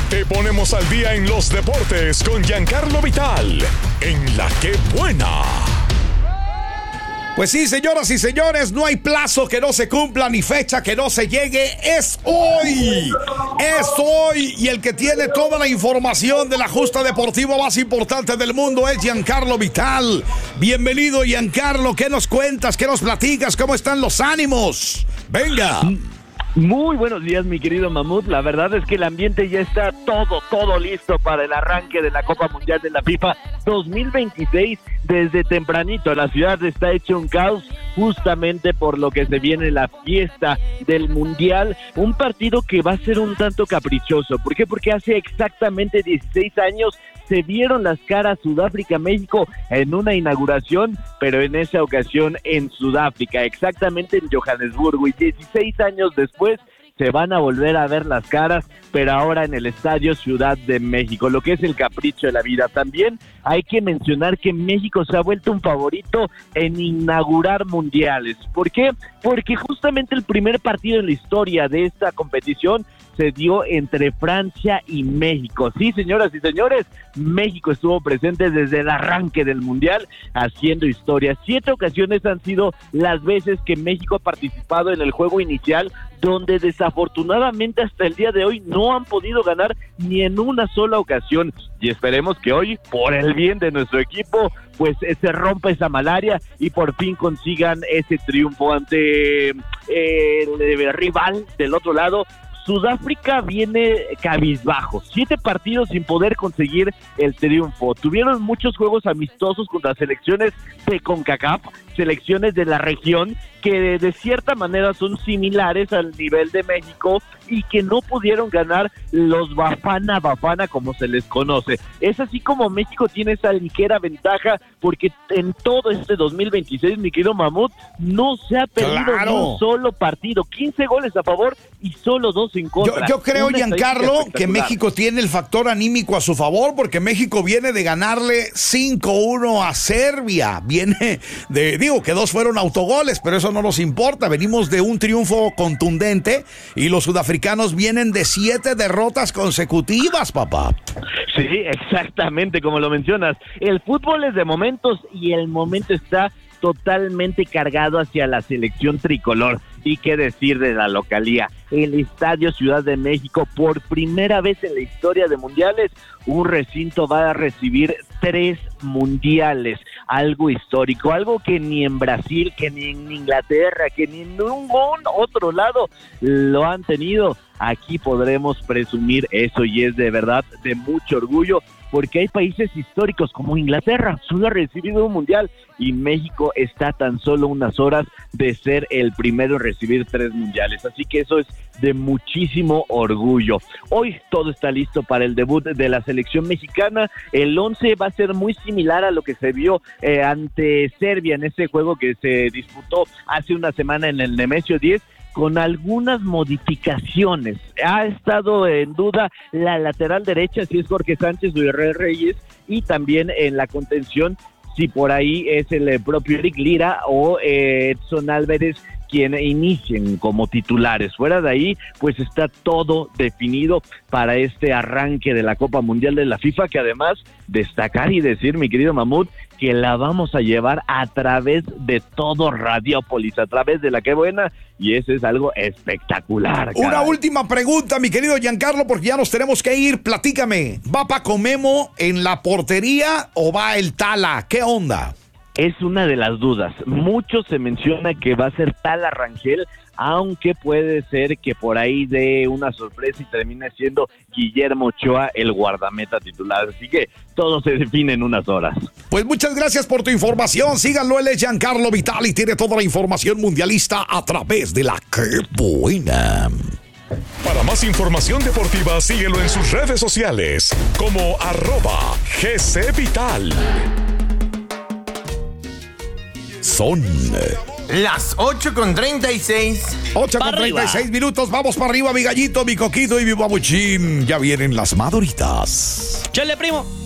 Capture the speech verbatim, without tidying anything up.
Te ponemos al día en los deportes con Giancarlo Vital, en La Que Buena. Pues sí, señoras y señores, no hay plazo que no se cumpla ni fecha que no se llegue. Es hoy, es hoy. Y el que tiene toda la información de la justa deportiva más importante del mundo es Giancarlo Vital. Bienvenido, Giancarlo. ¿Qué nos cuentas? ¿Qué nos platicas? ¿Cómo están los ánimos? Venga. Muy buenos días, mi querido Mamut. La verdad es que el ambiente ya está todo, todo listo para el arranque de la Copa Mundial de la FIFA dos mil veintiséis. Desde tempranito la ciudad está hecha un caos, justamente por lo que se viene la fiesta del Mundial. Un partido que va a ser un tanto caprichoso. ¿Por qué? Porque hace exactamente dieciséis años se vieron las caras Sudáfrica-México en una inauguración, pero en esa ocasión en Sudáfrica, exactamente en Johannesburgo, y dieciséis años después se van a volver a ver las caras, pero ahora en el Estadio Ciudad de México, lo que es el capricho de la vida. También hay que mencionar que México se ha vuelto un favorito en inaugurar mundiales. ¿Por qué? Porque justamente el primer partido en la historia de esta competición se dio entre Francia y México. Sí, señoras y señores, México estuvo presente desde el arranque del Mundial, haciendo historia. Siete ocasiones han sido las veces que México ha participado en el juego inicial, donde desafortunadamente hasta el día de hoy no han podido ganar ni en una sola ocasión. Y esperemos que hoy, por el bien de nuestro equipo, pues se rompa esa malaria y por fin consigan ese triunfo ante eh, el rival del otro lado. Sudáfrica viene cabizbajo, siete partidos sin poder conseguir el triunfo. Tuvieron muchos juegos amistosos contra selecciones de CONCACAF, selecciones de la región, que de cierta manera son similares al nivel de México y que no pudieron ganar los Bafana Bafana como se les conoce. Es así como México tiene esa ligera ventaja, porque en todo este dos mil veintiséis, mi querido Mamut, no se ha perdido ¡Claro! ni un solo partido, quince goles a favor y solo dos en contra. Yo, yo creo, Una Giancarlo, estadística que México tiene el factor anímico a su favor, porque México viene de ganarle cinco uno a Serbia. Viene de, digo que dos fueron autogoles, pero eso no nos importa. Venimos de un triunfo contundente y los sudafricanos vienen de siete derrotas consecutivas, papá. Sí, exactamente como lo mencionas. El fútbol es de momentos y el momento está totalmente cargado hacia la selección tricolor. Y qué decir de la localía, el Estadio Ciudad de México, por primera vez en la historia de mundiales, un recinto va a recibir tres mundiales, algo histórico, algo que ni en Brasil, que ni en Inglaterra, que ni en ningún otro lado lo han tenido. Aquí podremos presumir eso y es de verdad de mucho orgullo, porque hay países históricos como Inglaterra, solo ha recibido un mundial, y México está tan solo unas horas de ser el primero en recibir tres mundiales, así que eso es de muchísimo orgullo. Hoy todo está listo para el debut de la selección mexicana. El once va a ser muy similar a lo que se vio eh, ante Serbia en ese juego que se disputó hace una semana en el Nemesio diez, con algunas modificaciones. Ha estado en duda la lateral derecha, si es Jorge Sánchez o Israel Reyes, y también en la contención, si por ahí es el propio Eric Lira o eh, Edson Álvarez quien inicien como titulares. Fuera de ahí, pues está todo definido para este arranque de la Copa Mundial de la FIFA, que además destacar y decir, mi querido Mamut, que la vamos a llevar a través de todo Radiópolis, a través de La Que Buena, y eso es algo espectacular. Una caray. última pregunta, mi querido Giancarlo, porque ya nos tenemos que ir. Platícame, ¿va Paco Memo en la portería o va el Tala? ¿Qué onda? Es una de las dudas. Mucho se menciona que va a ser Tala Rangel, aunque puede ser que por ahí dé una sorpresa y termine siendo Guillermo Ochoa el guardameta titular. Así que todo se define en unas horas. Pues muchas gracias por tu información. Síganlo, él es Giancarlo Vital y tiene toda la información mundialista a través de La Que Buena. Para más información deportiva, síguelo en sus redes sociales como arroba G C Vital. Son las ocho con treinta y seis. ocho con treinta y seis minutos. Vamos para arriba, mi gallito, mi coquito y mi babuchín. Ya vienen las maduritas. ¡Chale, primo!